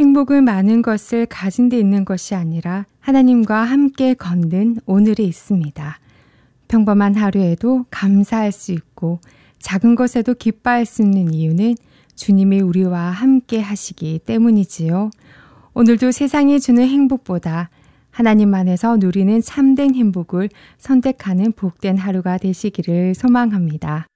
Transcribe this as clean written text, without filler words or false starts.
행복은 많은 것을 가진 데 있는 것이 아니라 하나님과 함께 걷는 오늘에 있습니다. 평범한 하루에도 감사할 수 있고 작은 것에도 기뻐할 수 있는 이유는 주님이 우리와 함께 하시기 때문이지요. 오늘도 세상이 주는 행복보다 하나님 안에서 누리는 참된 행복을 선택하는 복된 하루가 되시기를 소망합니다.